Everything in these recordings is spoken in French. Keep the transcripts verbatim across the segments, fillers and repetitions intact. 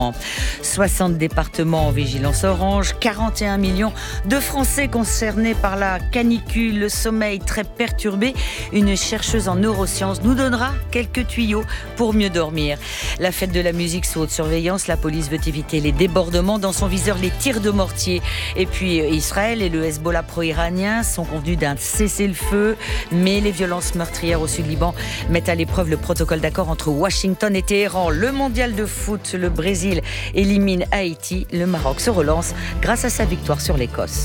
soixante départements en vigilance orange, quarante et un millions de Français concernés par la canicule, le sommeil très perturbé. Une chercheuse en neurosciences nous donnera quelques tuyaux pour mieux dormir. La fête de la musique sous haute surveillance, la police veut éviter les débordements. Dans son viseur, les tirs de mortier. Et puis Israël et le Hezbollah pro-iranien sont convenus d'un cessez-le-feu, mais les violences meurtrières au sud Liban mettent à l'épreuve le protocole d'accord entre Washington et Téhéran. Le mondial de foot, le Brésil élimine Haïti, le Maroc se relance grâce à sa victoire sur l'Écosse.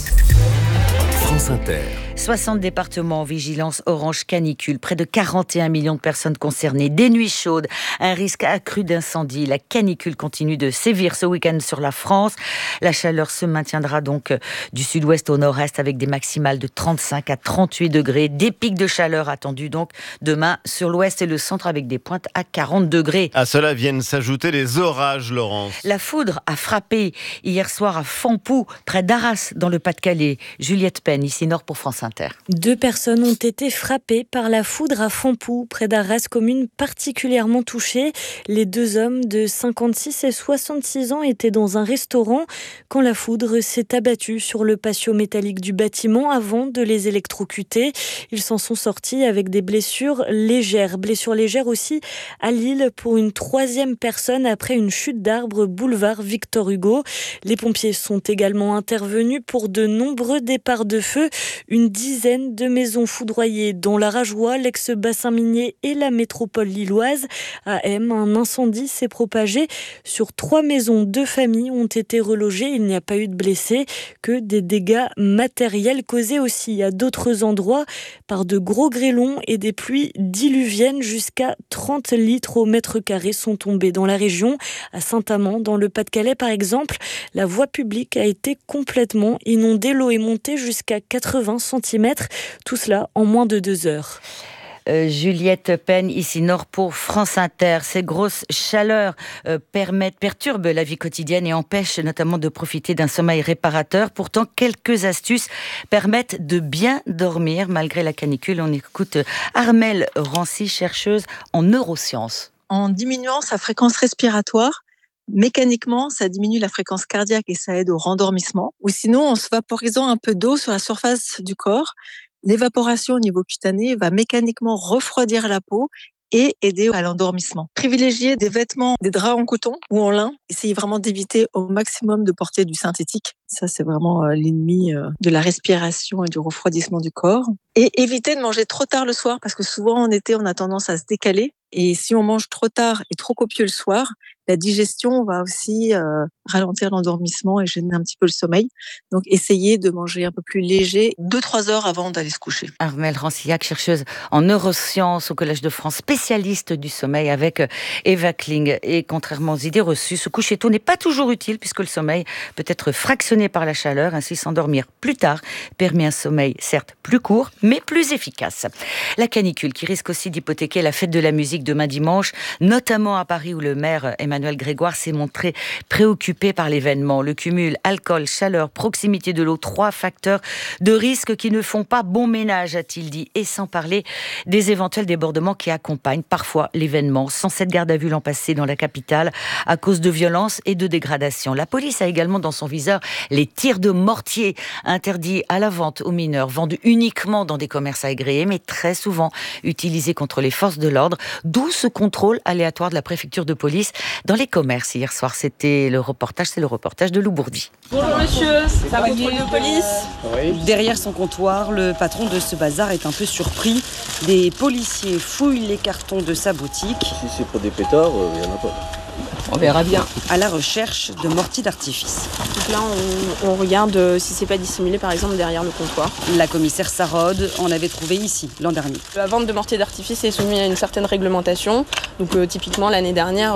France Inter. soixante départements en vigilance orange canicule, près de quarante et un millions de personnes concernées, des nuits chaudes, un risque accru d'incendie. La canicule continue de sévir ce week-end sur la France. La chaleur se maintiendra donc du sud-ouest au nord-est avec des maximales de trente-cinq à trente-huit degrés. Des pics de chaleur attendus donc demain sur l'ouest et le centre avec des pointes à quarante degrés. À cela viennent s'ajouter les orages, Laurence. La foudre a frappé hier soir à Fontpoux, près d'Arras, dans le Pas-de-Calais. Juliette Penn, ici Nord pour France Inter. Deux personnes ont été frappées par la foudre à Fontpoux, près d'Arras, commune particulièrement touchée. Les deux hommes de cinquante-six et soixante-six ans étaient dans un restaurant quand la foudre s'est abattue sur le patio métallique du bâtiment avant de les électrocuter. Ils s'en sont sortis avec des blessures légères. Blessures légères aussi à Lille pour une troisième personne après une chute d'arbre boulevard Victor Hugo. Les pompiers sont également intervenus pour de nombreux départs de feu. Une dizaine de maisons foudroyées, dont la Rajoie, l'ex-bassin minier et la métropole lilloise. À M, un incendie s'est propagé sur trois maisons. Deux familles ont été relogées. Il n'y a pas eu de blessés, que des dégâts matériels causés aussi à d'autres endroits par de gros grêlons et des pluies diluviennes. Jusqu'à trente litres au mètre carré sont tombés dans la région. À Saint-Amand, dans le Pas-de-Calais par exemple, la voie publique a été complètement inondée. L'eau est montée jusqu'à quatre-vingts centimètres. Tout cela en moins de deux heures. Euh, Juliette Penn, ici Nord pour France Inter. Ces grosses chaleurs euh, permettent, perturbent la vie quotidienne et empêchent notamment de profiter d'un sommeil réparateur. Pourtant, quelques astuces permettent de bien dormir malgré la canicule. On écoute Armelle Rancy, chercheuse en neurosciences. En diminuant sa fréquence respiratoire, mécaniquement, ça diminue la fréquence cardiaque et ça aide au rendormissement. Ou sinon, en se vaporisant un peu d'eau sur la surface du corps, l'évaporation au niveau cutané va mécaniquement refroidir la peau et aider à l'endormissement. Privilégier des vêtements, des draps en coton ou en lin. Essayez vraiment d'éviter au maximum de porter du synthétique. Ça, c'est vraiment euh, l'ennemi euh, de la respiration et du refroidissement du corps. Et éviter de manger trop tard le soir parce que souvent en été, on a tendance à se décaler. Et si on mange trop tard et trop copieux le soir, la digestion va aussi euh, ralentir l'endormissement et gêner un petit peu le sommeil. Donc, essayez de manger un peu plus léger deux à trois heures avant d'aller se coucher. Armelle Rancillac, chercheuse en neurosciences au Collège de France, spécialiste du sommeil avec Eva Kling. Et contrairement aux idées reçues, se coucher tôt n'est pas toujours utile puisque le sommeil peut être fractionné par la chaleur. Ainsi, s'endormir plus tard permet un sommeil certes plus court, mais plus efficace. La canicule qui risque aussi d'hypothéquer la fête de la musique demain dimanche, notamment à Paris où le maire Emmanuel Grégoire s'est montré préoccupé par l'événement. Le cumul alcool, chaleur, proximité de l'eau, trois facteurs de risque qui ne font pas bon ménage, a-t-il dit. Et sans parler des éventuels débordements qui accompagnent parfois l'événement. cent sept gardes à vue l'an passé dans la capitale à cause de violences et de dégradations. La police a également dans son viseur les tirs de mortier interdits à la vente aux mineurs, vendus uniquement dans des commerces agréés, mais très souvent utilisés contre les forces de l'ordre. D'où ce contrôle aléatoire de la préfecture de police dans les commerces. Hier soir, c'était le reportage, c'est le reportage de Lou Bourdi. Bonjour monsieur, c'est un contrôle de police. Oui. Derrière son comptoir, le patron de ce bazar est un peu surpris. Des policiers fouillent les cartons de sa boutique. Si c'est pour des pétards, il n'y en a pas. On verra bien. À la recherche de mortiers d'artifice. Donc là, on, on regarde si c'est pas dissimulé, par exemple, derrière le comptoir. La commissaire Sarode en avait trouvé ici, l'an dernier. La vente de mortiers d'artifice est soumise à une certaine réglementation. Donc euh, typiquement, l'année dernière,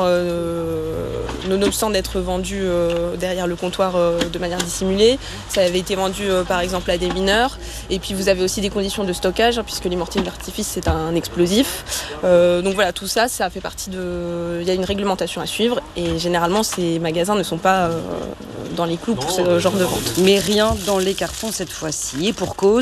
euh, nonobstant d'être vendu euh, derrière le comptoir euh, de manière dissimulée, ça avait été vendu, euh, par exemple, à des mineurs. Et puis, vous avez aussi des conditions de stockage, hein, puisque les mortiers d'artifice, c'est un explosif. Euh, donc voilà, tout ça, ça fait partie de... Il y a une réglementation à suivre. Et généralement, ces magasins ne sont pas euh, dans les clous pour ce genre de vente. Mais rien dans les cartons cette fois-ci. Et pour cause,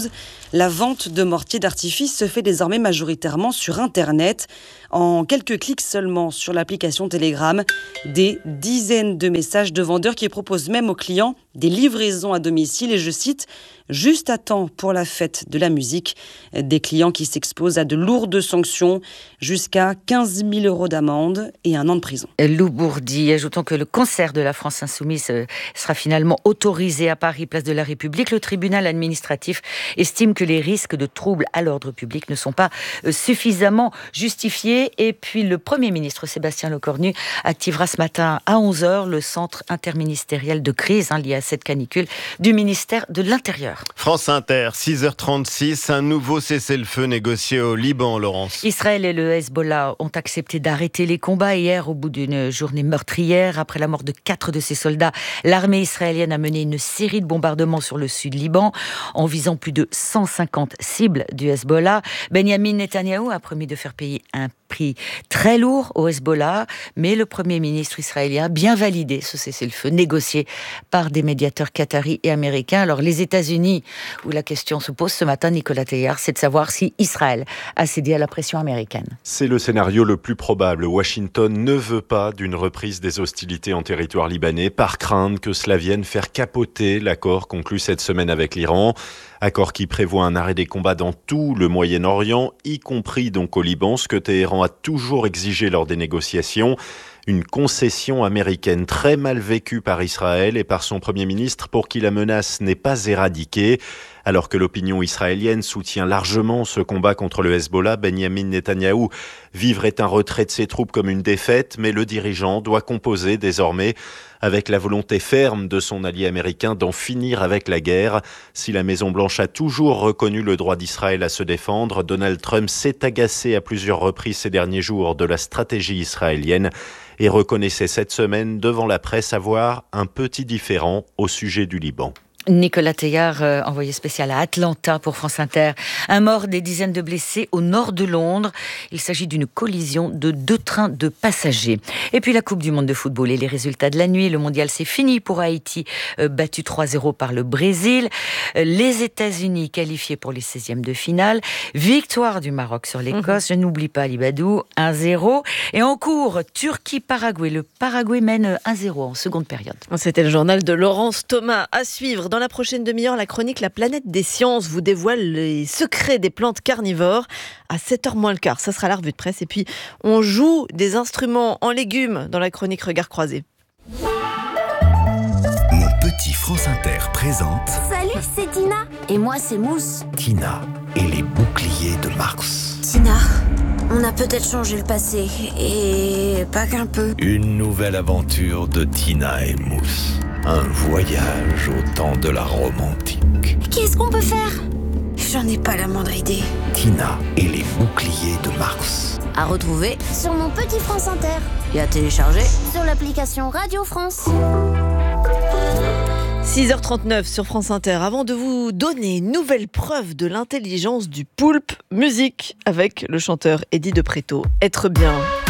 La vente de mortiers d'artifice se fait désormais majoritairement sur Internet. En quelques clics seulement sur l'application Telegram, des dizaines de messages de vendeurs qui proposent même aux clients des livraisons à domicile et je cite « juste à temps pour la fête de la musique ». Des clients qui s'exposent à de lourdes sanctions, jusqu'à quinze mille euros d'amende et un an de prison. Lou Bourdi, ajoutons que le concert de la France Insoumise sera finalement autorisé à Paris, place de la République. Le tribunal administratif estime que les risques de troubles à l'ordre public ne sont pas suffisamment justifiés. Et puis le Premier ministre Sébastien Lecornu activera ce matin à onze heures le centre interministériel de crise hein, lié à cette canicule du ministère de l'Intérieur. France Inter, six heures trente-six, un nouveau cessez-le-feu négocié au Liban, Laurence. Israël et le Hezbollah ont accepté d'arrêter les combats hier au bout d'une journée meurtrière. Après la mort de quatre de ses soldats, l'armée israélienne a mené une série de bombardements sur le sud Liban en visant plus de cent cinquante cibles du Hezbollah. Benyamin Netanyahou a promis de faire payer un prix très lourd au Hezbollah, mais le Premier ministre israélien a bien validé ce cessez-le-feu négocié par des médiateurs qataris et américains. Alors les États-Unis, où la question se pose ce matin, Nicolas Teilhard, c'est de savoir si Israël a cédé à la pression américaine. C'est le scénario le plus probable. Washington ne veut pas d'une reprise des hostilités en territoire libanais, par crainte que cela vienne faire capoter l'accord conclu cette semaine avec l'Iran. Accord qui prévoit un arrêt des combats dans tout le Moyen-Orient, y compris donc au Liban, ce que Téhéran a toujours exigé lors des négociations. Une concession américaine très mal vécue par Israël et par son Premier ministre pour qui la menace n'est pas éradiquée. Alors que l'opinion israélienne soutient largement ce combat contre le Hezbollah, Benyamin Netanyahou vivrait un retrait de ses troupes comme une défaite, mais le dirigeant doit composer désormais avec la volonté ferme de son allié américain d'en finir avec la guerre. Si la Maison-Blanche a toujours reconnu le droit d'Israël à se défendre, Donald Trump s'est agacé à plusieurs reprises ces derniers jours de la stratégie israélienne et reconnaissait cette semaine devant la presse avoir un petit différend au sujet du Liban. Nicolas Teilhard, euh, envoyé spécial à Atlanta pour France Inter. Un mort, des dizaines de blessés au nord de Londres. Il s'agit d'une collision de deux trains de passagers. Et puis la Coupe du Monde de football et les résultats de la nuit. Le mondial, c'est fini pour Haïti, euh, battu trois zéro par le Brésil. Euh, les États-Unis qualifiés pour les seizièmes de finale. Victoire du Maroc sur l'Écosse. Mmh. Je n'oublie pas Libadou, un zéro. Et en cours, Turquie-Paraguay. Le Paraguay mène un zéro en seconde période. C'était le journal de Laurence Thomas. À suivre dans Dans la prochaine demi-heure, la chronique La Planète des Sciences vous dévoile les secrets des plantes carnivores. À sept heures moins le quart, ça sera la revue de presse. Et puis, on joue des instruments en légumes dans la chronique Regard croisé. Mon petit France Inter présente... Salut, c'est Tina. Et moi, c'est Mousse. Tina et les boucliers de Mars. Tina, on a peut-être changé le passé. Et pas qu'un peu. Une nouvelle aventure de Tina et Mousse. Un voyage au temps de la Rome antique. Qu'est-ce qu'on peut faire ? J'en ai pas la moindre idée. Tina et les boucliers de Mars. À retrouver sur mon petit France Inter. Et à télécharger sur l'application Radio France. six heures trente-neuf sur France Inter. Avant de vous donner une nouvelle preuve de l'intelligence du poulpe, musique avec le chanteur Eddie de Préto. Être bien.